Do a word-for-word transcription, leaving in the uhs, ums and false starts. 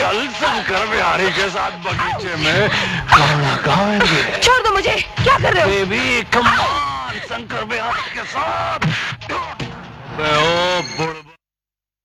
कल शंकर बिहारी के साथ बगीचे में गाना गाएंगे। छोड़ दो मुझे, क्या कर रहे हो? Baby come on, Shankar Bihari के साथ